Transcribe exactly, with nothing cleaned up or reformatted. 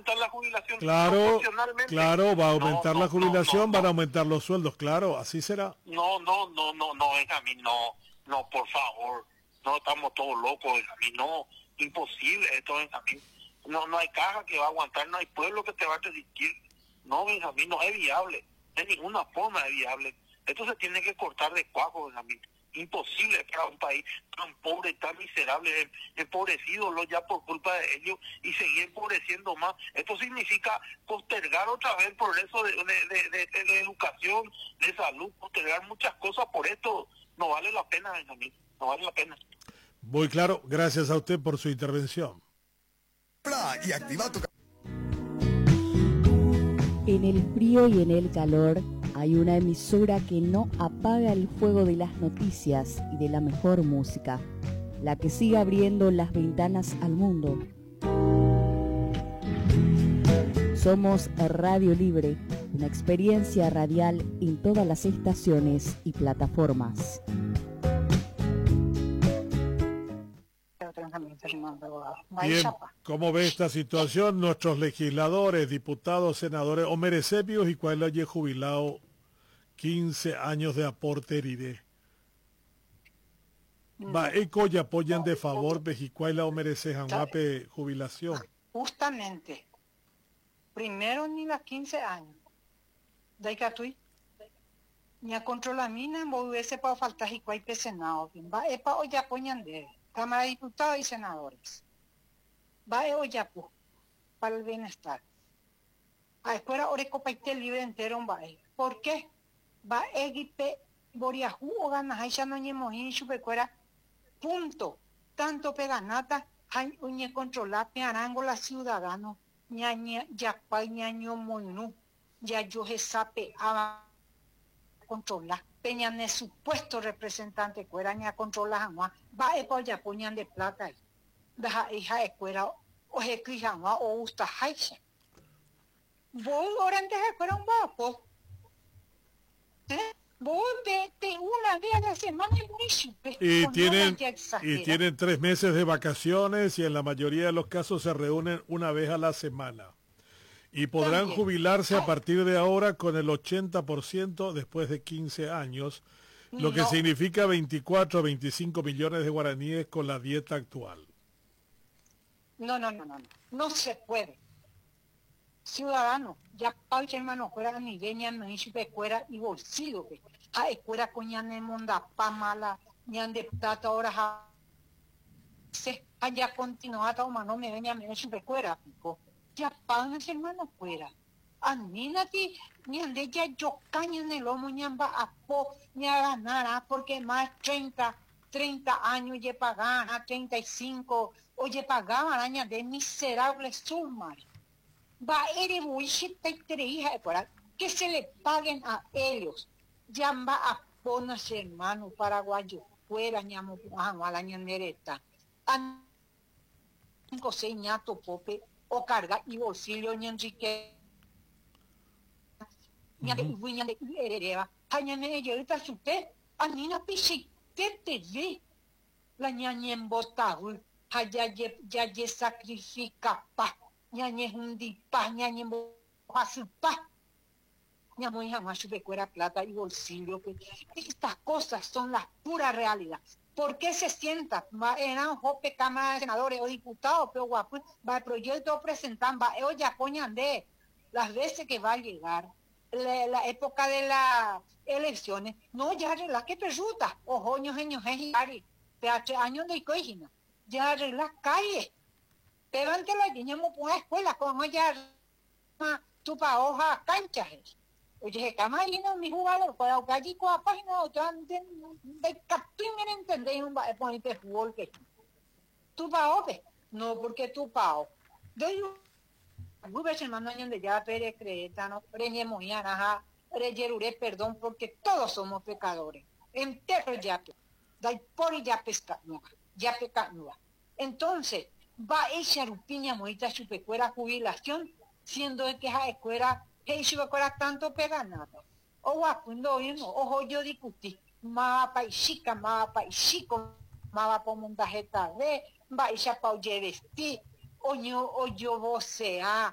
aumentar la jubilación Claro, proporcionalmente. claro, va a aumentar no, la no, jubilación, no, no, van a no. aumentar los sueldos, claro, así será. No, no, no, no, no, Benjamín, no, no, por favor, no estamos todos locos, Benjamín, no, imposible esto, Benjamín. No, no hay caja que va a aguantar, no hay pueblo que te va a resistir. No, Benjamín, no es viable, de ninguna forma es viable. Esto se tiene que cortar de cuajo, Benjamín. Imposible para un país tan pobre, tan miserable, empobrecido ya por culpa de ellos y seguir empobreciendo más. Esto significa postergar otra vez el progreso de, de, de, de, de educación, de salud, postergar muchas cosas por esto. No vale la pena, Benjamín, no vale la pena. Muy claro, gracias a usted por su intervención. Y activa tu... En el frío y en el calor hay una emisora que no apaga el fuego de las noticias y de la mejor música, la que sigue abriendo las ventanas al mundo. Somos Radio Libre, una experiencia radial en todas las estaciones y plataformas. Bien, ¿cómo ve esta situación? Nuestros legisladores, diputados, senadores, o merecepios y cuál haya jubilado quince años de aporte heride. Va, eco y apoyan de favor, Bejicuayla o merece janguape jubilación. Justamente, primero ni las quince años. De que ni a controlamina en volverse para faltar y cualquier senado. Va, epa o ya poñan de Cámara de Diputados y Senadores. Va o ya para el bienestar. A escuela oreco paite libre entero va. ¿Por qué? Va egipe boriajú o ganas hay ya no ñemojín chupecuera punto tanto peganata hay uñe controlar pearango la ciudadano ñaña ya pa ñaño moinú ya yo se sape a controlar peñane supuesto representante cuera ña controla jamás va epa ya poñan de plata ahí deja hija escuela o je jamás o gusta haixa vos ahora antes escuela un vapo ¿eh? Vos de, de una vez a la semana es muy chupe. Y tienen, y tienen tres meses de vacaciones y en la mayoría de los casos se reúnen una vez a la semana. Y podrán También. jubilarse a partir de ahora con el ochenta por ciento después de quince años, lo no. que significa veinticuatro a veinticinco millones de guaraníes con la dieta actual. No, no, no, no, no, no se puede. Ciudadano, ya paucha hermano fuera ni veña no chupe cuera y bolsillo que a escuela coñane monda pa mala ñan de plata ahora ja se haya continuado mano me veña me chupe cuera pico ya pan hermano fuera anina ti ñan de ya yo caña en el lomo ñan va a po ña ganar porque más treinta años ye pagan a treinta y cinco oye pagaban años de miserables sumas. Va a ir muy hija de que se le paguen a ellos. Ya va a ponerse hermano paraguayo fuera ñamo a la ñanereta. Cinco seis ñato pope o carga y bolsillo ña Enrique. Ña de uña de herereva. Hañane yerita supe anina pichi que te ve. La ñaña en botagul. Haya ya ye sacrifica pa. Ñañe hundi pa, ñañe mojazupa, ñamoy jamás chupecuera plata y bolsillo. Que estas cosas son las puras realidades. ¿Por qué se sienta? Va eran jope cámara de senadores o diputados, pero guapo, va el proyecto presentan, va ellos ya poñan de las veces que va a llegar la, la época de las elecciones. No, ya arregla que resulta, ojoños, años, años de coigina, ya arregla calles. Levante la niña mo una escuela con ella tu pa hoja canchas. Oye, camarino mi jugador para o allí con la página de de capín en entender un va poner de fútbol que tu pa ope no porque tu pa o de muy veces hermano año de ya pere cretano preñe moñana ja reyerure perdón porque todos somos pecadores entero ya dai por ya pesca no ya peca no entonces va esa rupiña moita chupecuera jubilación, siendo que esa escuela, que chupecuera tanto pega nada. O guapundo mismo, ojo yo discutí, ma paixica, ma paixico, ma va por montajeta de, va esa pa oye vestir, o yo, o yo vocea,